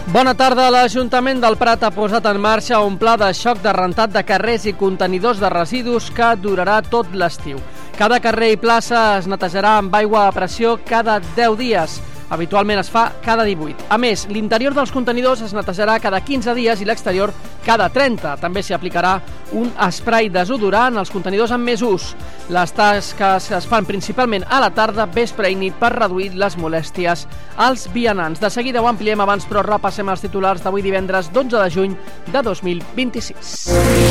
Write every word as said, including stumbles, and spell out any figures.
Bona tarda. L'Ajuntament del Prat ha posat en marxa un pla de xoc de rentat de carrers i contenidors de residus que durarà tot l'estiu. Cada carrer i plaça es netejarà amb aigua a pressió cada deu dies. Habitualment es fa cada divuit. A més, l'interior dels contenidors es netejarà cada quinze dies i l'exterior cada trenta. També s'hi aplicarà un spray desodorant als contenidors amb més ús. Les tasques es fan principalment a la tarda, vespre i nit per reduir les molèsties als vianants. De seguida ho ampliem abans, però repassem els titulars d'avui divendres dotze de juny de dos mil vint-i-sis.